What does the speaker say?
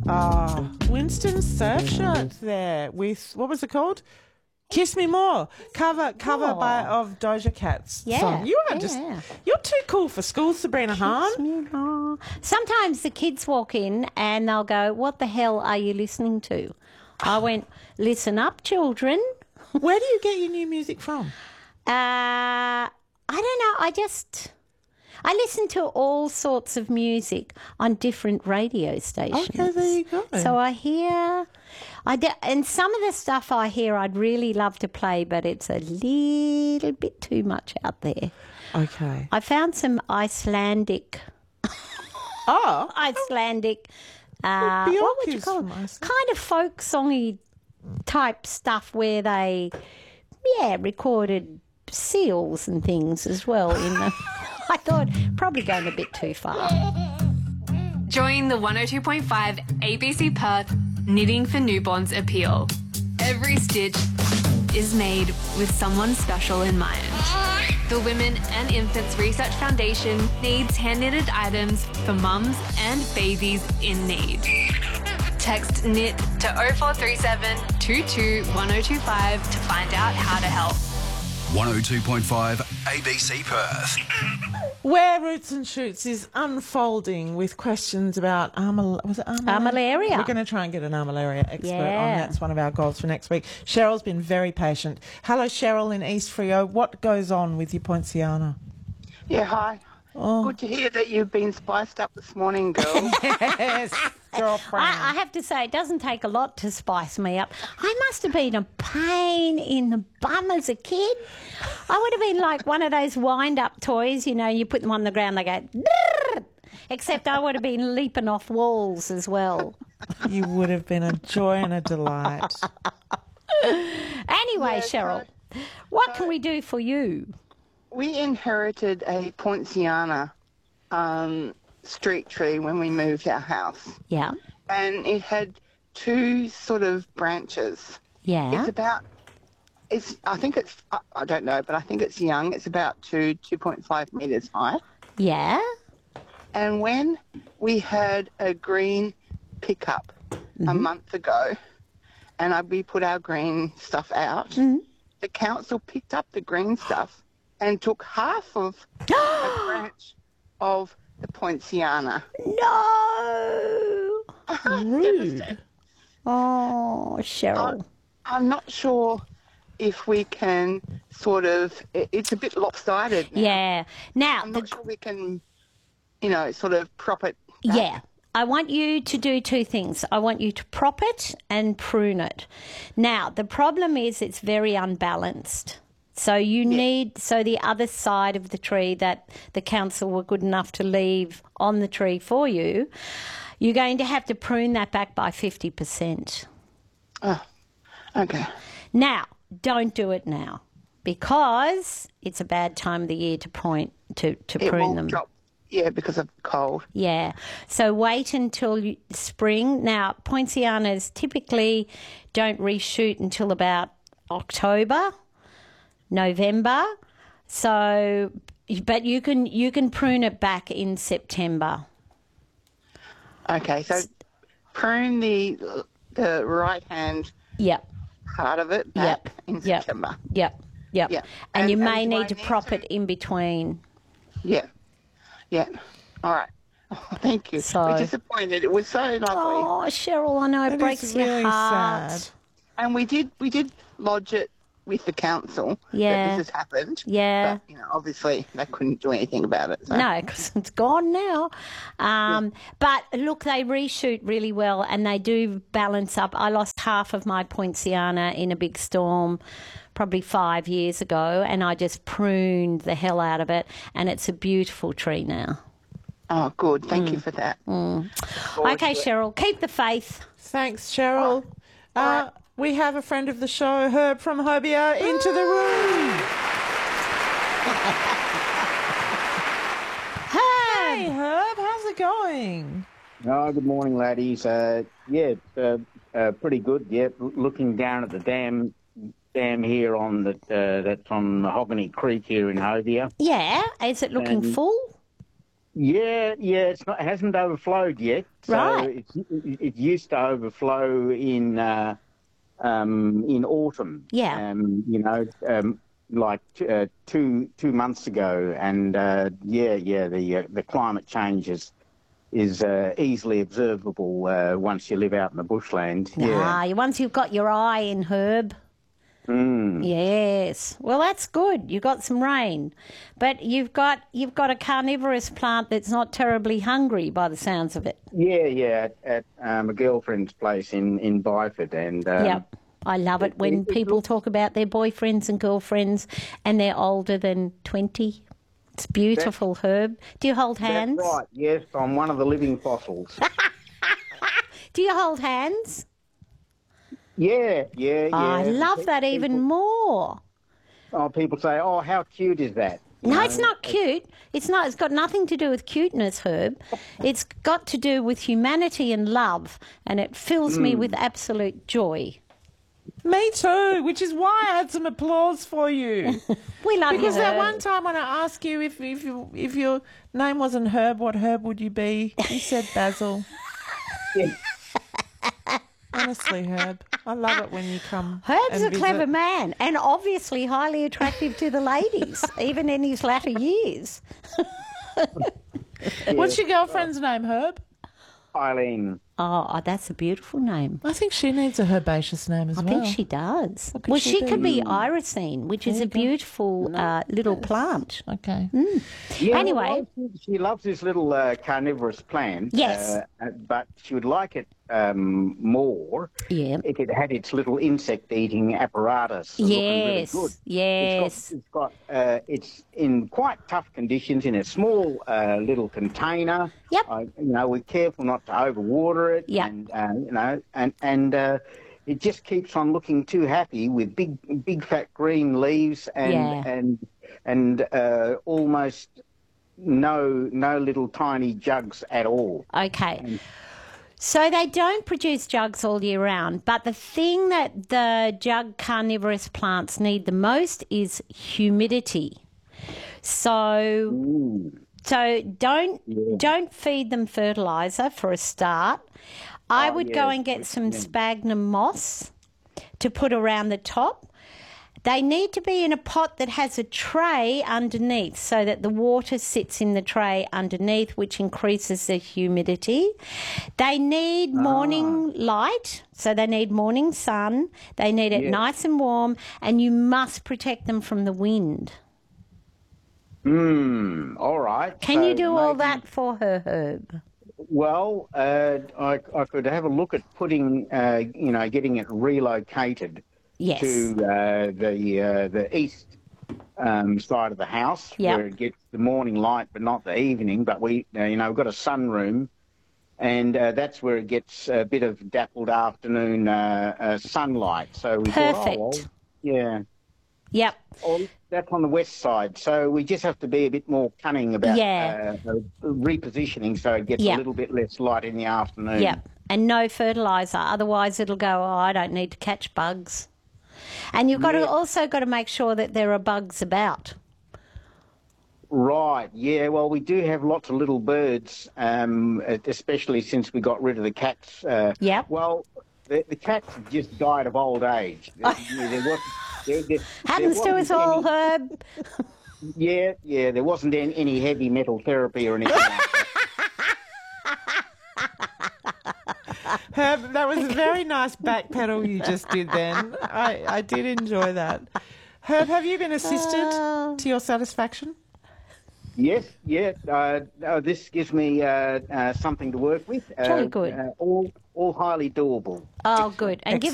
Winston Surfshirt there with, what was it called? Kiss Me More. Cover of Doja Cat's song. You are you're too cool for school, Sabrina Hahn. Sometimes the kids walk in and they'll go, "What the hell are you listening to?" I went, "Listen up, children." Where do you get your new music from? I don't know. I listen to all sorts of music on different radio stations. Okay, there you go. So I hear, and some of the stuff I hear I'd really love to play, but it's a little bit too much out there. Okay. I found some Icelandic. Icelandic. What would you call it? Kind of folk songy type stuff where they, recorded seals and things as well in the. I thought probably going a bit too far. Join the 102.5 ABC Perth Knitting for Newborns appeal. Every stitch is made with someone special in mind. The Women and Infants Research Foundation needs hand-knitted items for mums and babies in need. Text KNIT to 0437 22 1025 to find out how to help. 102.5 ABC Perth. Where Roots and Shoots is unfolding with questions about Armillaria. We're going to try and get an armillaria expert on. That's one of our goals for next week. Cheryl's been very patient. Hello, Cheryl in East Freo. What goes on with your poinciana? Yeah, hi. Oh. Good to hear that you've been spiced up this morning, girl. Yes, girlfriend. I have to say, it doesn't take a lot to spice me up. I must have been a pain in the bum as a kid. I would have been like one of those wind-up toys, you put them on the ground, they go, drrr, except I would have been leaping off walls as well. You would have been a joy and a delight. Anyway, Cheryl, what can we do for you? We inherited a poinciana street tree when we moved our house. Yeah. And it had two sort of branches. Yeah. I don't know, but I think it's young. It's about 2.5 metres high. Yeah. And when we had a green pickup a month ago, and we put our green stuff out, the council picked up the green stuff and took half of a branch of the poinciana. No! Rude. Oh, Cheryl. I'm not sure if we can it's a bit lopsided now. Yeah. Now, I'm not sure we can, sort of prop it back. Yeah. I want you to do two things. I want you to prop it and prune it. Now, the problem is it's very unbalanced. So you need the other side of the tree that the council were good enough to leave on the tree for you, you're going to have to prune that back by 50%. Oh, okay. Now, don't do it now because it's a bad time of the year to prune them. Drop. Yeah, because of cold. Yeah. So wait until spring. Now, poincianas typically don't reshoot until about October, November. So, but you can prune it back in September. Okay, so prune the right hand part of it back in September. Yep. And you may need to prop it in between. Yeah. All right. Oh, thank you. So, we're disappointed. It was so lovely. Oh, Cheryl, I know it breaks your heart. Sad. And we did lodge it with the council that this has happened. Yeah. But, obviously they couldn't do anything about it. So. No, because it's gone now. But look, they reshoot really well and they do balance up. I lost half of my poinciana in a big storm probably 5 years ago and I just pruned the hell out of it and it's a beautiful tree now. Oh, good. Thank you for that. Okay, Cheryl, keep the faith. Thanks, Cheryl. We have a friend of the show, Herb from Hobia, into the room. Hey, Herb, how's it going? Oh, good morning, laddies. Pretty good. Yeah, looking down at the dam here on that's on Mahogany Creek here in Hobia. Yeah, is it looking full? Yeah, it's not. It hasn't overflowed yet. So Right. it used to overflow in autumn. Yeah. Like 2 months ago, and the climate change is easily observable once you live out in the bushland. Once you've got your eye in, Herb. Yes. Well, that's good. You got some rain, but you've got a carnivorous plant that's not terribly hungry by the sounds of it. Yeah. At a girlfriend's place in Byford, and Yep. I love it when people talk about their boyfriends and girlfriends and they're older than 20. It's beautiful, Herb. Do you hold hands? That's right. Yes, I'm one of the living fossils. Do you hold hands? Yeah. I love that even more. Oh, people say, "Oh, how cute is that?" No, it's not cute. It's not. It's got nothing to do with cuteness, Herb. It's got to do with humanity and love, and it fills me with absolute joy. Me too, which is why I had some applause for you. We love Because you, that Herb. one time when I asked you if your name wasn't Herb, what herb would you be? You said Basil. Yeah. Honestly, Herb, I love it when you come. Herb's and a clever visit. man and obviously highly attractive to the ladies, even in his latter years. What's your girlfriend's name, Herb? Eileen. Oh, that's a beautiful name. I think she needs a herbaceous name as I well. think she does. What could Well, she she could be be? irisine, which is a beautiful little plant. Okay. Yeah, Anyway. well, she loves this little carnivorous plant. Yes. But she would like it more Yeah. if it had its little insect-eating apparatus. looking really Yes. good. Yes. It's in quite tough conditions in a small little container. Yep. We're careful not to overwater it. Yep. And it just keeps on looking too happy with big fat green leaves and almost no little tiny jugs at all. Okay. So they don't produce jugs all year round, but the thing that the jug carnivorous plants need the most is humidity. So don't feed them fertilizer for a start. I would go and get some sphagnum moss to put around the top. They need to be in a pot that has a tray underneath so that the water sits in the tray underneath, which increases the humidity. They need morning light, so they need morning sun. They need it nice and warm, and you must protect them from the wind. All right. Can So you do all maybe- that for her, Herb? Well, I could have a look at putting, getting it relocated Yes. to the east side of the house, Yep. where it gets the morning light but not the evening. But we've got a sunroom, and that's where it gets a bit of dappled afternoon sunlight. So we Perfect. thought, yeah. Yep. That's on the west side, so we just have to be a bit more cunning about Yeah. repositioning so it gets Yeah. a little bit less light in the afternoon. Yep. And no fertiliser, otherwise it'll go, I don't need to catch bugs. And you've got to also got to make sure that there are bugs about. Right, yeah, well, we do have lots of little birds, especially since we got rid of the cats. Yep. Well, the cats just died of old age. Happens to us all, Herb. Yeah, there wasn't any heavy metal therapy or anything like that. Herb, that was a very nice backpedal you just did then. I did enjoy that. Herb, have you been assisted to your satisfaction? Yes, this gives me something to work with. Jolly good. All highly doable. Oh, good. And give